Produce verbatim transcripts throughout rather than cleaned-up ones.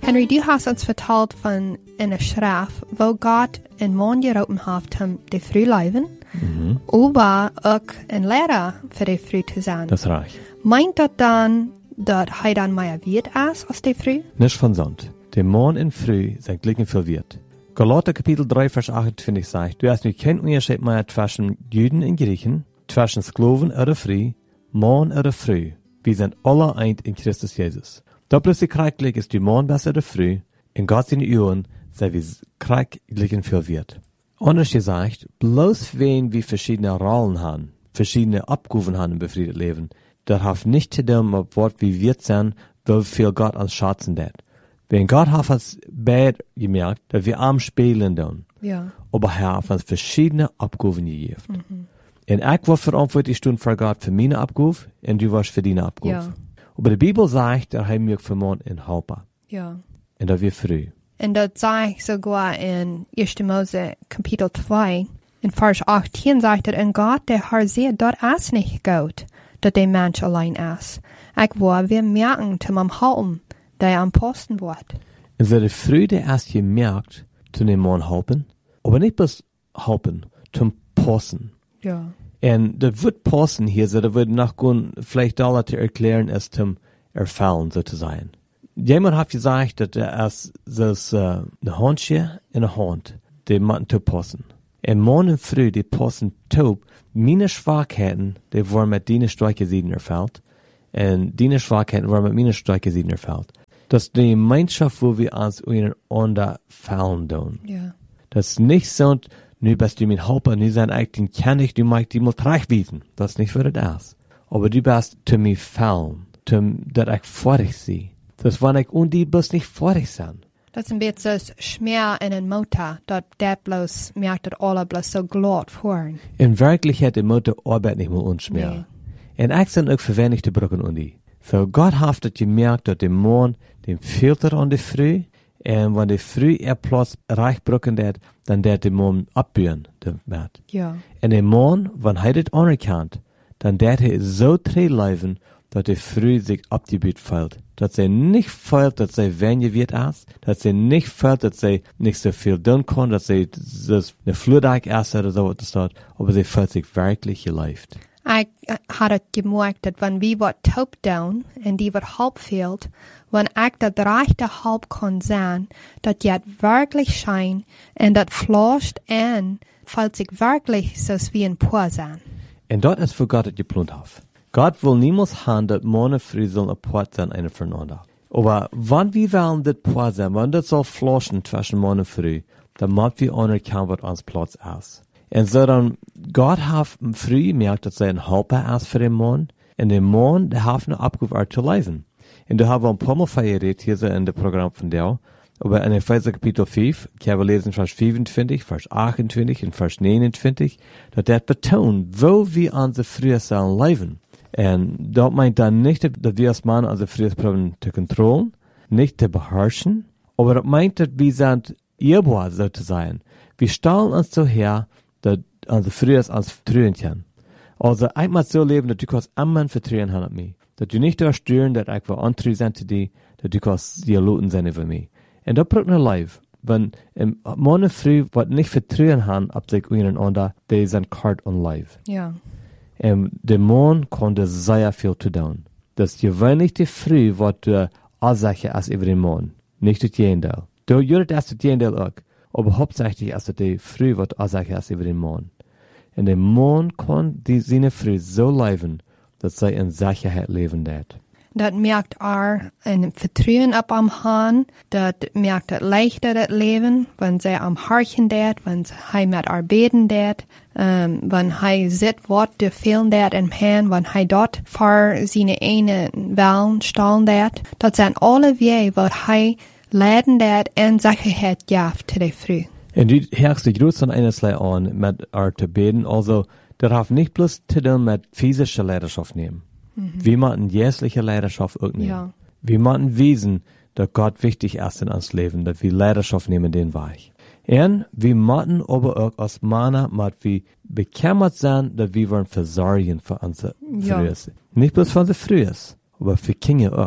Henry, du hast uns verteld van einer Schrift, wo Gott in Mond geroepen heeft om de früh leven, Mhm. aber auch ein Lehrer für die früh zu sein. Das reicht. Meint das dann, dass er dann mehr wird als als die früh? Nicht von Sond. Der Morgen in Früh sein Glücken verwirrt. Galater Kapitel drei, Vers achtundzwanzig sagt, du hast nu kein Unterschied mehr zwischen Juden und Griechen, zwischen Sklaven oder Früh, Morgen oder Früh. Wir sind alle eins in Christus Jesus. Da plötzlich krieglich ist die Morgen besser oder Früh, in Gott seine Ohren sei wir krieglichen verwirrt. Anders gesagt, bloß wenn wir verschiedene Rollen haben, verschiedene Abgaben haben im befriedet Leben, das hat nicht zu dem, ob Wort wie wir sind, wie viel Gott uns schätzen wird. Wenn Gott hat uns bad gemerkt, dass wir arm spielen dann. Ja. Aber er hat uns verschiedene Abgaben gegeben. Mhm. Und ich war verantwortlich für Gott für meine Abgabe und du warst für deine Abgabe. Ja. Aber die Bibel sagt, dass er mir vermont in Helper. Ja. Und da wir früh. Und das sagt sogar in erster Mose Kapitel zwei, in Vers achtzehn sagt er, und Gott, der Herr sieht, dort ist nicht gut, dass der Mensch allein ist. Ich will, wir merken, zum am Halten, der am Posten wird. Und so die früh der erst gemerkt, zu dem Mann helfen, aber nicht bloß helfen, zum Posten. Ja. Und das wird Posten hier, so das wird nachgehen, vielleicht alle zu erklären, es zum Erfallen sozusagen. Jemand hat gesagt, dass es das uh, eine Handje und eine Hand, die machen zu posten. Und morgen früh, die posten taub, meine Schwachheiten, die waren mit deinen Streichgesieden erfällt, und deine Schwachheiten waren mit meinen Streichgesieden erfällt. Das ist die Gemeinschaft, wo wir uns untereinander fallen tun. Ja. Das ist nicht so, nu bist du mein Helper, nu sein Eichten kann ich, du magst die mal wiesen. Das ist nicht, was das ist. Aber du bist zu mir fallen, zum, dass ich vor dich sehe. Das war nicht, und die bloß nicht vor dich sind. Das ist ein bisschen so Schmerz in den Motor, dass der bloß merkt, dass alle bloß so glatt fahren. In Wirklichkeit, der Motor arbeitet nicht mehr uns mehr. Nee. Und ich sind auch verwenigte Brücken und die. So Gott hat das gemerkt, dass der Mond den Filter an die Früh, und wenn die Früh er Platz reich brücken wird, dann der der Mond abbühren, der Mat. Ja. Und der Mond, wenn er das anerkannt, dann der er so treiben, dass die Früh sich abgebüht fällt. Dass sie nicht fällt, dass sie weniger wird ist, dass sie nicht fällt, dass sie nicht so viel tun kann, dass sie das eine Flurdeig ist oder so, was das dort, aber sie fällt sich wirklich geläuft. Ich hatte gemerkt, dass wenn wir was taub tun und die was halb fehlt, wenn ich das rechte halb kann sein, dass jetzt wirklich scheint und das flasht an, fällt sich wirklich so wie ein Poor sein. Und dort ist für Gott das geplant hat. Gott will niemals haben, dass morgen früh sollen apart sein, einer voneinander. Aber wenn wir wollen das apart sein, wenn das soll flaschen zwischen morgen früh, dann müssen wir anerkennen, was uns Platz ist. Und so dann, Gott hat früh gemerkt, dass er ein Helper ist für den Mann, und der Mann, der hat eine Abgabe zu leben. Und da haben wir ein paar Mal verredet, hier so in dem Programm von dir, aber in Epheser Kapitel fünf, ich habe lesen Vers vierundzwanzig, Vers achtundzwanzig und Vers neunundzwanzig, dass der betont, wo wir unsere früher sollen leben. Und das meint dann nicht, dass wir als Mann unsere früher probieren zu kontrollieren, nicht zu beherrschen, aber das meint, dass wir sind ehrbar sozusagen. Wir stellen uns so her, dass unsere früher uns vertrauen können. Also einmal so leben, dass du kannst immer vertrauen haben an mich. Dass du nicht durchstören, dass ich will antreu sein zu dir, dass du kannst dir loten sein über mich. Und das braucht ein Life. Wenn im Morgen früh, was nicht vertrauen haben, ab sich untereinander, die sind kalt und live. Ja. Und der Mond konnte sehr viel zu tun. Das gewöhnlich die Früh, was die Ursache ist über den Mond. Nicht das Gegenteil. Du jürst erst das Gegenteil auch. Aber hauptsächlich ist es die Früh, was die Ursache ist über den Mond. Und der Mond kann die seine Früh so leben, dass sie in Sicherheit leben wird. Das merkt er ein Vertrauen ab am Hahn, das merkt er leichter das Leben, wenn sie am Harchen dat, wenn er mit arbeiten dat, um, wenn er sieht, was der fehlen dat im Herrn, wenn er dort für seine eine Wellen stellen dat. Das sind alle Wege, was er leiden dat in Sicherheit gibt zu der Früh. Und du hörst dich groß an eines an, mit er zu beten, also, das hat nicht bloß zu tun mit physischer Leidenschaft nehmen. Mhm. Wir machen jährliche Leidenschaft auch nehmen. Ja. Wir machen wissen, dass Gott wichtig ist in uns Leben, dass wir Leidenschaft nehmen den Weg. Und wir machen aber auch als Männer, dass wir bekämmert sind, dass wir wollen versorgen für unsere ja. Frühes. Nicht bloß für unsere Frühes, aber für Kinder auch.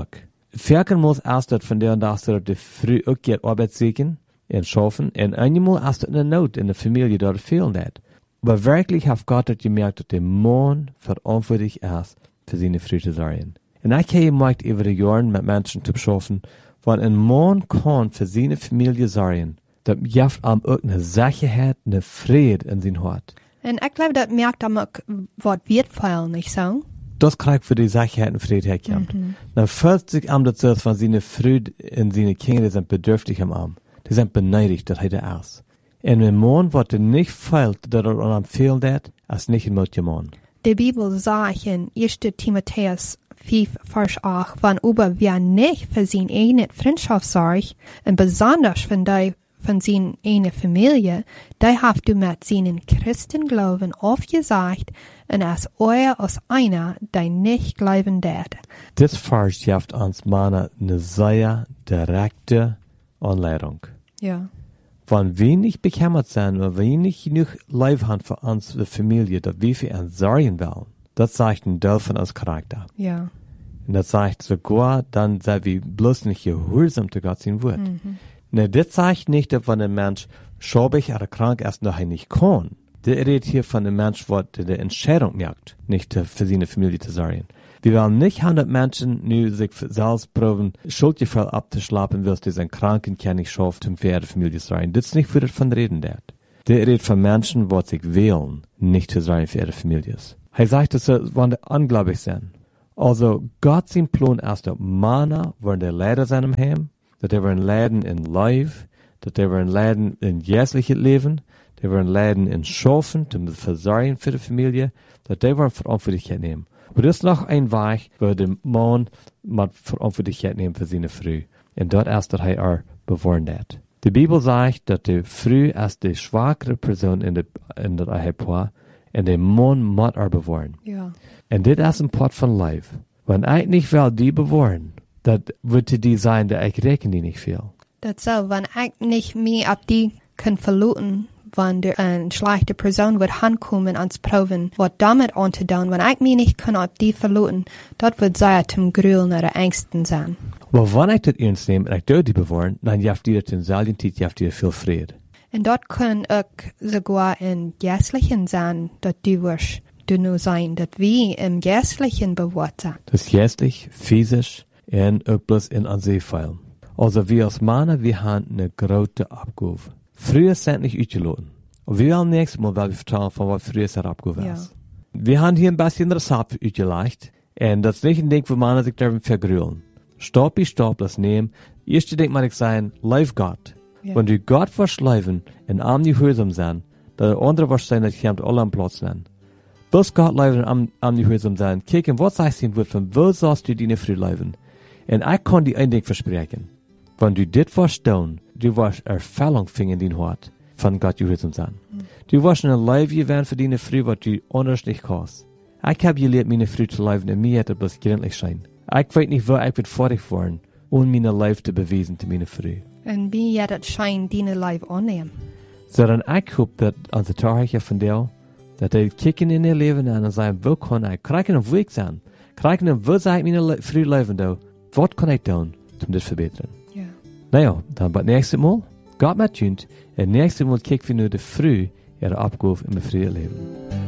Verken muss erst dat von der und das dat de früh ook get Arbeit zieken en schaffen en einmal erst in der Not in der Familie dort fehlen dat. Aber wirklich hat Gott dat gemerkt, dass der Mann verantwortlich ist für seine Früh zu sorgen. Und ich habe gemerkt über die Jahre mit Menschen zu schaffen, wenn ein Mann kann für seine Familie sorgen, dass jaft am auch eine Sicherheit, eine Friede in sein Hart. Und ich glaube, das merkt am auch, was wird fallen, nicht so? Das kriegt für die Sicherheit und Friede herkommt. Mhm. Dann fühlt sich am dazu, von seine Früde in seine Kinder, die sind bedürftig am Arm. Die sind beneidigt, das hat er erst. Und ein Mann, was er nicht fehlt, dass er an ihm fehlt, ist nicht ein mutiger Mann. Die Bibel sagt in erster Timotheus fünf, Vers acht, wenn über wer nicht für seine eigene Freundschaft sorgt, und besonders von der von seiner eigenen Familie, der haft du mit seinen Christenglauben aufgesagt, und als euer aus einer, der nicht glauben wird. Das Vers gibt uns Männer eine sehr direkte Anleitung. Ja. Wenn wir nicht bekümmert sind, oder wir nicht genug Liebe haben für unsere Familie, dass wir für uns sorgen wollen, das zeigt ein Teil von unserem Charakter. Ja. Und das zeigt sogar, dann sind wir bloß nicht gehorsam zu Gott sein Wort. Mhm. Ne, das zeigt nicht, dass wenn ein Mensch schäbig oder krank ist, noch nicht kann. Der redet hier von einem Mensch, der die Entscheidung merkt, nicht für seine Familie zu sorgen. Wir wollen nicht hundert Menschen nu sich selbst proben, Schuldgefühl abzuschlappen, wirst du sein Kranken kann nicht schafft, um für ihre Familie zu sorgen. Das ist nicht, wo das von reden wird. Der redet von Menschen, die sich wählen, nicht zu sorgen für ihre Familie. Er sagt, dass sie unglaublich sind. Also, Gott sein Plan erst auf Männer, wollen der Leider sein im Heim, dass die wollen leiden in Life, dass die wollen leiden in jährliches Leben, die wollen leiden in Schaffen, zum Versorgen für die Familie, dass die wollen Verantwortlichkeit nehmen. Aber das ist noch ein Weg, wo der Mann mit Verantwortlichkeit nehmen für seine Frau. Und dort erst, dass er auch bewahren wird. Die Bibel sagt, dass die Frau ist die schwachere Person in der, in der Ehepaar, und der Mann muss er bewahren. Ja. Und das ist ein Part von Life. Wenn ich nicht will, die bewahren, das wird die sein, dass ich rechne die nicht viel. Das so, wenn ich nicht mehr ab die kann verluten, wenn der eine schlechte Person wird ankommen ans Proben, was damit anzutun, wenn ich mich nicht kann ab die verluten, das wird sehr zum Grühlen oder Ängsten sein. Aber wenn ich das ernst nehme und ich dort die bewahren, dann jaft die das in selben Zeit, jaft die viel Friede. Und dort kann auch sogar in Geistlichen sein, dass du wirst du nur sein, dass wir im Geistlichen bewahrt sind. Das ist geistlich, physisch und auch bloß in Ansehfeilen. Also wir als Männer, wir haben eine große Abgabe. Früher sind nicht ausgeladen. Und wir wollen nächstes Mal, weil wir vertrauen, von was früher eine Abgabe Ja. ist. Wir haben hier ein bisschen Rezept ausgelegt. Und das ist nicht ein Ding, wo Männer sich darin vergrühlen. Stopp wie Stopp, das nehmen. Erste Ding mag ich sein, live Gott. Ja. Wenn du Gott wirst leben und am die Hörsam sein, der andere wirst sein, dass ich alle am Platz nennen. Bis Gott leben und am, am die Hörsam sein. Kicken, was sagst du, von wo sollst du deine Früh leben? Und ich kann dir ein Ding versprechen. Wenn du dit wirst tun, du wirst Erfüllung finden in dein Hart von Gott gehörsam sein. Mhm. Du wirst ein Leben gewähren für deine Früh, was du anders nicht kannst. Ich habe gelernt, meine Früh zu leben und mir hat es gründlich sein. Ich weiß nicht, wo ich wird fertig worden, um meine Leben zu beweisen zu meiner Früh. Und wie ja das scheint, deine Life annehmen. So dann ich hoffe, dass unsere Tage von dir, dass die kicken in ihr Leben und sagen, wo kann ich, kriegen und wo ich sein? Kriegen und wo sei ich meine Früh leben da? Was kann ich tun, um das zu verbessern? Ja. Naja, dann beim nächsten Mal, Gott mit uns, und nächstes Mal kicken wir nur die Früh ihre Abgabe im frühen Leben.